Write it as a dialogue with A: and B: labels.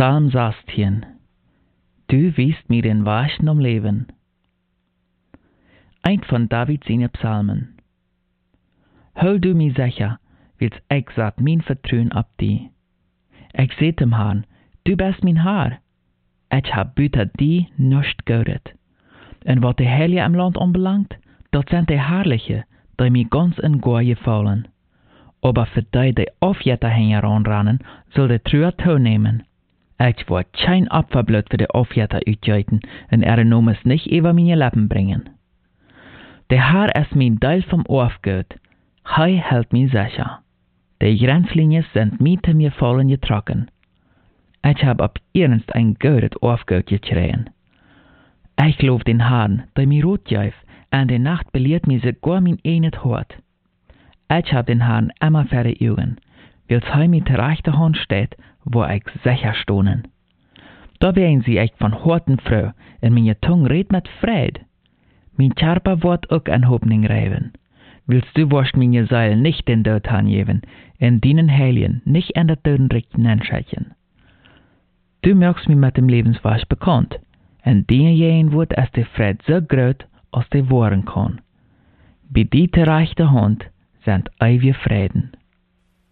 A: Psalm 16. Du wiest mir den Waschen om Leben. Ein von David seine Psalmen. Hol du mich sicher, wils ich zat mein Vertrauen ab die. Ich seh dem Herrn, du bist mein Herr. Ich hab büter die nicht gehört. Und wat de Heilige im Land anbelangt, dat sind die Herrliche, die mir ganz in Goye fallen. Aber für die Aufjetter heranrennen, soll der Trüer toenehmen. Ich will kein Opferblut für die Aufjetter uitjuiten und Nomes nicht über meine Leben bringen. Der Herr ist mein Teil vom Aufgut. Hij hält mich sicher. Die Grenzlinien sind mit mir vollen getrokken. Ich hab ab ernst ein gutes Aufgut gekriegt. Ich lob den Herrn, der mir rot jäuf, und die Nacht belehrt mir sogar mein eigenes Hort. Ich hab den Herrn immer vor die Augen, wils hij mit der rechten Hand steht, wo ich sicher stohnen. Da werden sie ich von Horten froh, und meine Tung redt mit Fried. Mein Körper wird auch an Hoffnung reiben. Willst du wirst meine Seele nicht den Tod angeben, in deinen Heiligen nicht an der Totenrichten anschauen. Du merkst mich mit dem Lebenswasch bekannt, und denjenigen wird als der Fried so groß, als der wahren kann. Bei dir rechte Hand sind ewige Frieden.